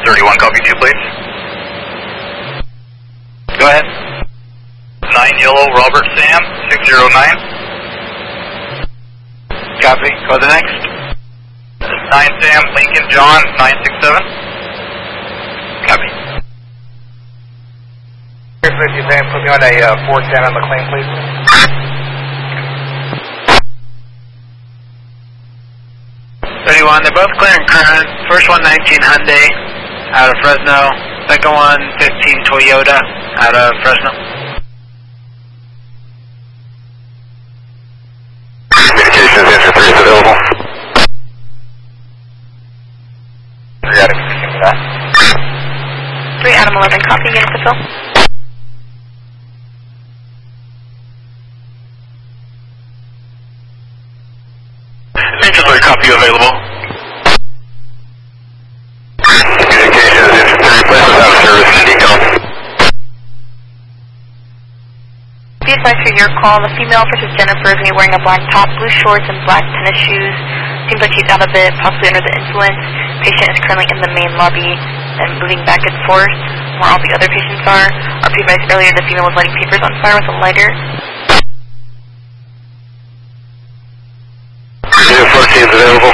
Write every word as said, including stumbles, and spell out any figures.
thirty-one, copy two, please. Go ahead. nine Yellow, Robert Sam, six zero nine. Copy. Go to the next. nine Sam, Lincoln John, nine six seven. Copy. Here's fifty Sam, put me on a uh, four ten on McLean, please. thirty-one, they're both clear and current. First one nineteen Hyundai out of Fresno. Second one fifteen Toyota out of Fresno. Communications, answer three is available. three Adam, give that. three Adam eleven, copy, unit to fill. Engine three, copy available. Communications, engine three, place without service and decom. Be advised for your call, the female versus Jennifer is wearing a black top, blue shorts, and black tennis shoes. Seems like she's out of it, possibly under the influence. Patient is currently in the main lobby and moving back and forth where all the other patients are. Our be advised earlier the female was lighting papers on fire with a lighter. Unit fourteen is available.